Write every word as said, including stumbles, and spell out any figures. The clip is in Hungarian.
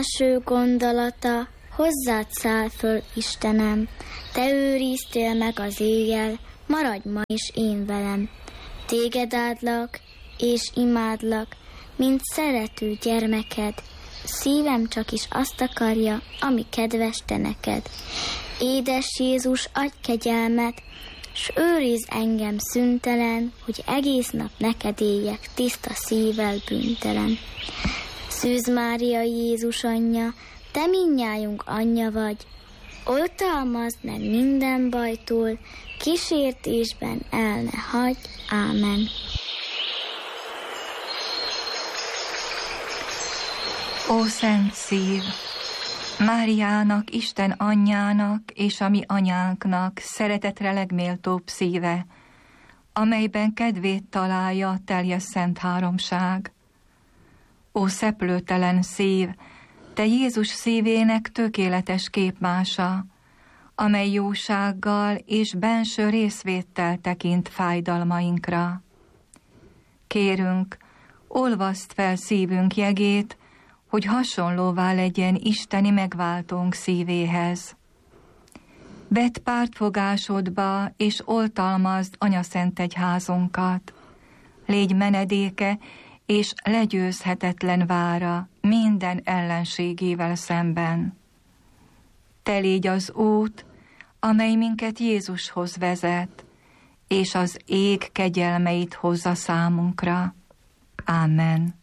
Első gondolata, hozzád száll föl, Istenem, te őriztél meg az éjjel, maradj ma is én velem. Téged áldlak, és imádlak, mint szerető gyermeked, szívem csak is azt akarja, ami kedves te neked. Édes Jézus, adj kegyelmet, s őrizd engem szüntelen, hogy egész nap neked éljek, tiszta szívvel bűntelen. Szűz Mária, Jézus anyja, te mindnyájunk anyja vagy, oltalmazd meg minden bajtól, kísértésben el ne hagyj. Ámen. Ó szent szív, Máriának, Isten anyjának és a mi anyánknak szeretetre legméltóbb szíve, amelyben kedvét találja teljes szent háromság. Ó szeplőtelen szív, te Jézus szívének tökéletes képmása, amely jósággal és benső részvéttel tekint fájdalmainkra. Kérünk, olvaszd fel szívünk jegét, hogy hasonlóvá legyen isteni megváltónk szívéhez. Vedd pártfogásodba, és oltalmazd anyaszent egyházunkat. Légy menedéke, és legyőzhetetlen vára minden ellenségével szemben. Te légy az út, amely minket Jézushoz vezet, és az ég kegyelmeit hozza számunkra. Ámen.